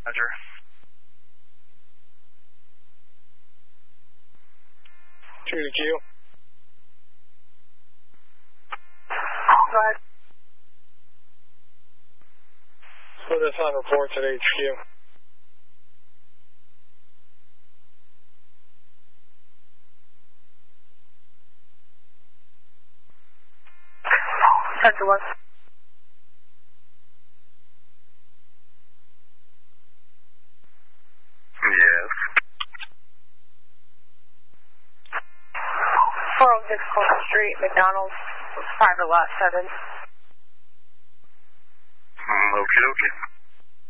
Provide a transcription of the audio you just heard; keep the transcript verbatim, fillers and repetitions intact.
Roger. Two to Q. Go ahead. Put this on reports at H Q. Central one. Yes. four oh six Coastal Street, McDonald's, private lot seven. Mm, okie dokie.